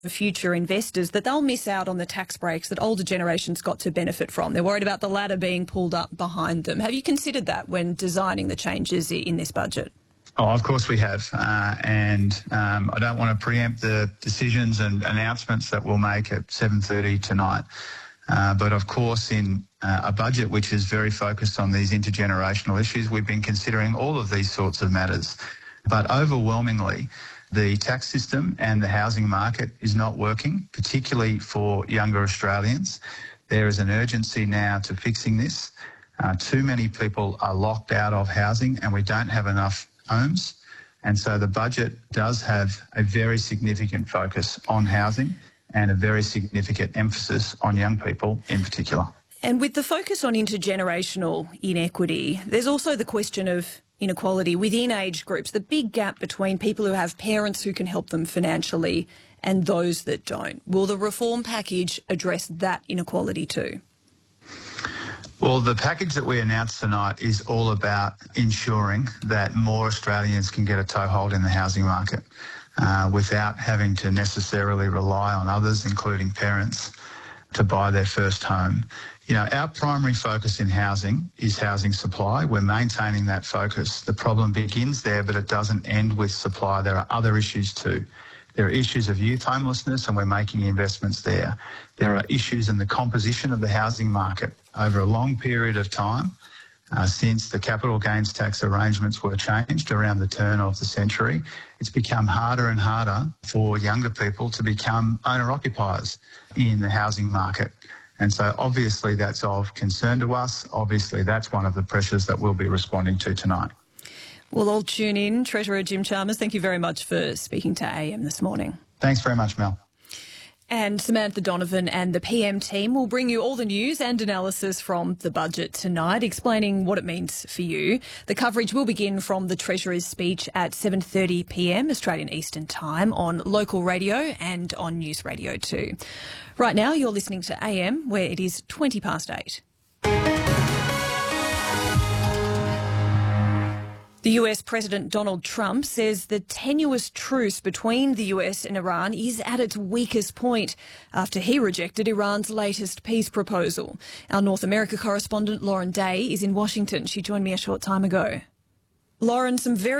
for future investors that they'll miss out on the tax breaks that older generations got to benefit from. They're worried about the ladder being pulled up behind them. Have you considered that when designing the changes in this budget? Oh, of course we have. I don't want to preempt the decisions and announcements that we'll make at 7:30 tonight. But of course, in a budget which is very focused on these intergenerational issues, we've been considering all of these sorts of matters. But overwhelmingly, the tax system and the housing market is not working, particularly for younger Australians. There is an urgency now to fixing this. Too many people are locked out of housing and we don't have enough homes. And so the budget does have a very significant focus on housing and a very significant emphasis on young people in particular. And with the focus on intergenerational inequity, there's also the question of inequality within age groups, the big gap between people who have parents who can help them financially and those that don't. Will the reform package address that inequality too? Well, the package that we announced tonight is all about ensuring that more Australians can get a toehold in the housing market without having to necessarily rely on others, including parents, to buy their first home. You know, our primary focus in housing is housing supply. We're maintaining that focus. The problem begins there, but it doesn't end with supply. There are other issues too. There are issues of youth homelessness, and we're making investments there. There are issues in the composition of the housing market. Over a long period of time, since the capital gains tax arrangements were changed around the turn of the century, it's become harder and harder for younger people to become owner-occupiers in the housing market. And so obviously that's of concern to us. Obviously that's one of the pressures that we'll be responding to tonight. We'll all tune in. Treasurer Jim Chalmers, thank you very much for speaking to AM this morning. Thanks very much, Mel. And Samantha Donovan and the PM team will bring you all the news and analysis from the budget tonight, explaining what it means for you. The coverage will begin from the Treasurer's speech at 7:30 p.m. Australian Eastern Time on local radio and on News Radio 2. Right now, you're listening to AM, where it is 8:20. The US President Donald Trump says the tenuous truce between the US and Iran is at its weakest point after he rejected Iran's latest peace proposal. Our North America correspondent Lauren Day is in Washington. She joined me a short time ago. Lauren, some very